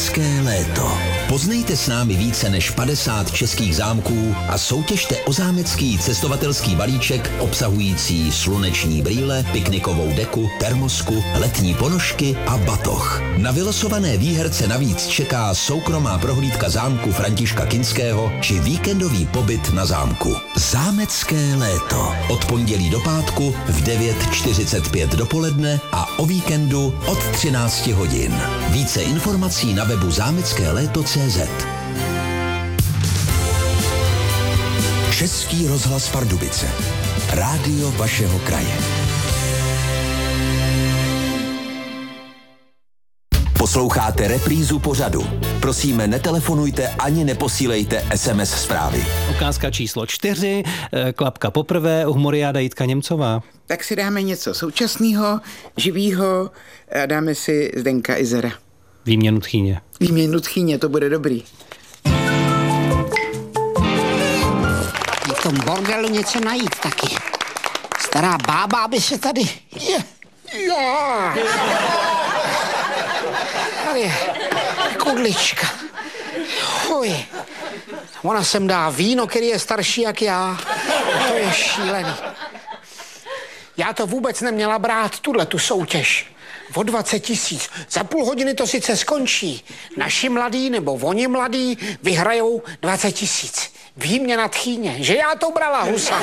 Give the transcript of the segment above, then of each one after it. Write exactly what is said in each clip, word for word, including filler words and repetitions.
Zámecké léto. Poznejte s námi více než padesát českých zámků a soutěžte o zámecký cestovatelský balíček obsahující sluneční brýle, piknikovou deku, termosku, letní ponožky a batoh. Na vylosované výherce navíc čeká soukromá prohlídka zámku Františka Kinského či víkendový pobyt na zámku. Zámecké léto. Od pondělí do pátku v devět čtyřicet pět dopoledne a o víkendu od třináct hodin. Více informací na webu zámecké léto tečka cé zet. Český rozhlas Pardubice. Rádio vašeho kraje. Posloucháte reprízu pořadu. Prosíme, netelefonujte ani neposílejte es em es zprávy. Ukázka číslo čtyři, klapka poprvé, humoriáda Jitka Němcová. Tak si dáme něco současného, živýho a dáme si Zdenka Izera. Výměnu tchýně. Výměnu tchýně, to bude dobrý. V tom bordelu něco najít taky. Stará bába by se tady... Je. Já. Tady je kudlička. Uj. Ona sem dá víno, který je starší jak já. To je šílený. Já to vůbec neměla brát, tuhle tu soutěž. O dvacet tisíc. Za půl hodiny to sice skončí. Naši mladí nebo oni mladí vyhrajou dvacet tisíc. Výměna tchýně, že já to brala, husa.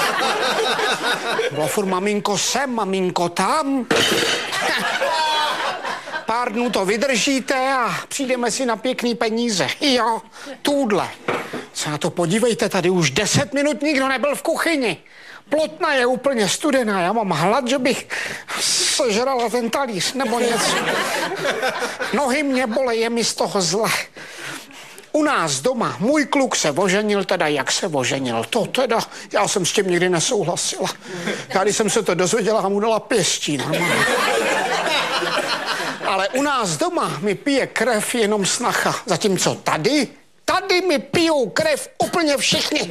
Bylo furt maminko sem, maminko tam. Pár dnů to vydržíte a přijdeme si na pěkný peníze. Jo, tuhle. Se na to podívejte, tady už deset minut nikdo nebyl v kuchyni. Plotna je úplně studená, já mám hlad, že bych sežrala ten talíř nebo něco. Nohy mě bolej, je mi z toho zle. U nás doma můj kluk se oženil, teda jak se oženil, to teda, já jsem s tím nikdy nesouhlasila. Já když jsem se to dozvěděla, mu dala pěstí normálně. Ale u nás doma mi pije krev jenom snacha, zatímco tady, tady mi pijou krev úplně všichni.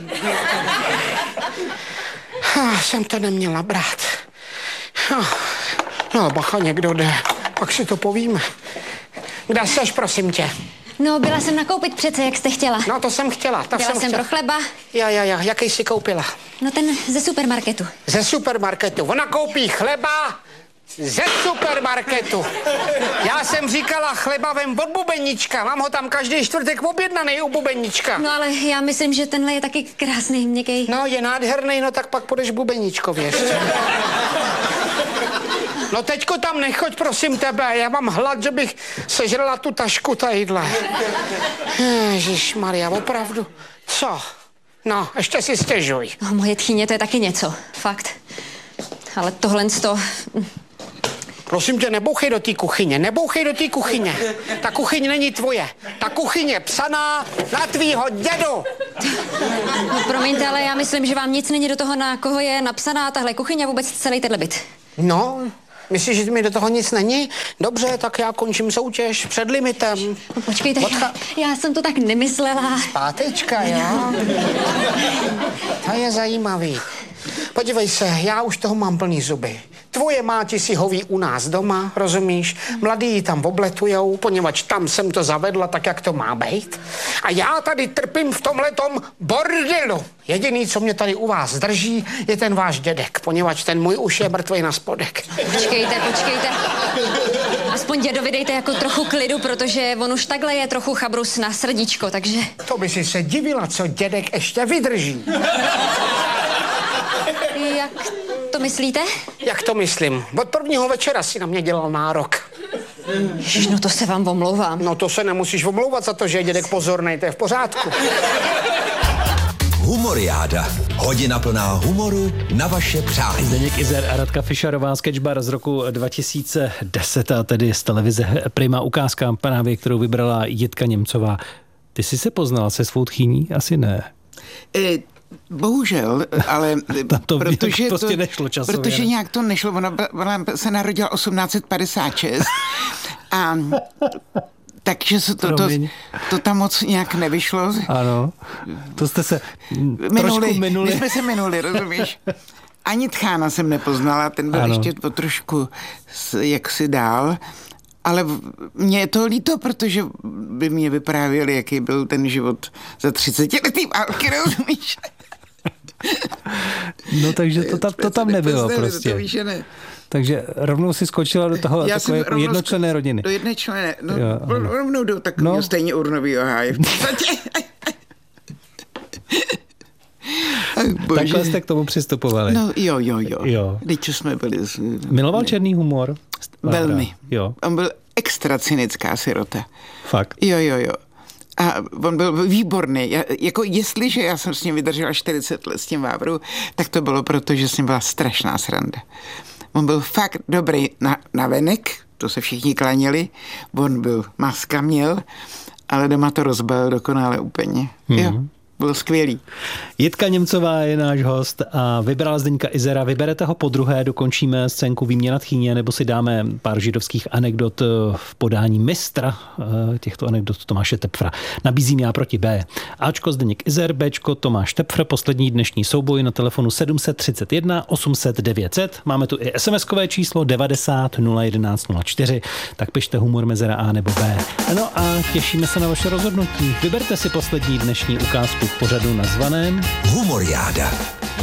Ah, jsem to neměla brát. Ah, no, bacha, někdo jde, pak si to povíme. Kde seš, prosím tě? No, byla jsem nakoupit přece, jak jste chtěla. No, to jsem chtěla, to Byla jsem jsem chtěla. pro chleba. Ja, ja, ja, jaký jsi koupila? No ten ze supermarketu. Ze supermarketu. Ona koupí chleba ze supermarketu. Já jsem říkala chleba vem od bubenička. Mám ho tam každý čtvrtek objednaný u bubenička. No ale já myslím, že tenhle je taky krásný, měkkej. No, je nádherný, no tak pak půjdeš bubeničkově ještě. No teďko tam nechoď, prosím tebe, já mám hlad, že bych sežrala tu tašku tadyhle. Ježišmarja, opravdu. Co? No, ještě si stěžuj. No, moje tchýně, to je taky něco, fakt. Ale tohle to... Prosím tě, nebouchej do té kuchyně, nebouchej do té kuchyně. Ta kuchyň není tvoje. Ta kuchyň je psaná na tvýho dědu. No, promiňte, ale já myslím, že vám nic není do toho, na koho je napsaná tahle kuchyně a vůbec celý tenhle byt. No, myslíš, že mi do toho nic není? Dobře, tak já končím soutěž před limitem. No, počkejte, Odcha... já, já jsem to tak nemyslela. Zpátečka, jo? To je zajímavý. Podívej se, já už toho mám plný zuby. Tvoje máti si hoví u nás doma, rozumíš? Mladí ji tam obletujou, poněvadž tam jsem to zavedla tak, jak to má být. A já tady trpím v tomhletom bordelu. Jediný, co mě tady u vás drží, je ten váš dědek, poněvadž ten můj už je mrtvej na spodek. Počkejte, počkejte. Aspoň dědovi dejte jako trochu klidu, protože on už takhle je trochu chabrus na srdíčko, takže... To by si se divila, co dědek ještě vydrží. Jak to myslíte? Jak to myslím? Od prvního večera si na mě dělal nárok. Ježiš, no to se vám omlouvám. No to se nemusíš omlouvat za to, že je dědek pozornej, to je v pořádku. Humoriáda. Hodina plná humoru na vaše přání. Zdeněk Izer a Radka Fischerová, sketchbar z roku dva tisíce deset, a tedy z televize Prima, ukázka právě, kterou vybrala Jitka Němcová. Ty jsi se poznala se svou tchýní? Asi ne. E, bohužel, ale to protože, prostě to, nešlo časově. protože nějak to nešlo. Ona, ona se narodila osmnáct set padesát šest a takže se to, to, to tam moc nějak nevyšlo. Ano, to jste se minuli, trošku minuli. My jsme se minuli, rozumíš? Ani Tchána jsem nepoznala, ten byl ano. ještě to trošku jaksi dál. ale mě je to líto, protože by mě vyprávěli, jaký byl ten život za třicetiletý války, rozumíš? No takže to tam, to tam nebylo prostě. To víš, že ne. Takže rovnou si skočila do toho Já takové jako jednočlenné rodiny. Do jednočlenné, no jo, rovnou do takového no. stejně urnovýho háje v podstatě. Takhle jste k tomu přistupovali. No jo, jo, jo. jo. Teď jsme byli... Z... Miloval ne. černý humor? Velmi. Jo. On byl extra cynická sirota. Fakt? Jo, jo, jo. A on byl výborný. Já, jako jestliže já jsem s ním vydržela čtyřicet let s tím Vávru, tak to bylo proto, že s ním byla strašná sranda. On byl fakt dobrý na, na venek, to se všichni klaněli, on byl, maska měl, ale doma to rozbalil dokonale úplně. Mm. Jo. Byl skvělý. Jitka Němcová je náš host a vybrala Zdeňka Izera. Vyberete ho po druhé, dokončíme scénku Výměna tchýně, nebo si dáme pár židovských anekdot v podání mistra těchto anekdot Tomáše Tepfra. Nabízím já proti B. Ačko Zdeněk Izer, Bčko Tomáš Tepfr, poslední dnešní souboj na telefonu sedm set třicet jedna osm set devět set. Máme tu i SMSkové číslo devadesát nula jedenáct nula čtyři. Tak pište humor mezera A nebo B. No a těšíme se na vaše rozhodnutí. Vyberte si poslední dnešní ukázku v pořadu nazvaném Humoriáda.